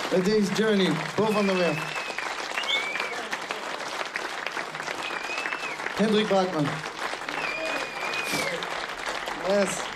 A Day's Journey, Paul van der Werf. Hendrik Braakman. Yes.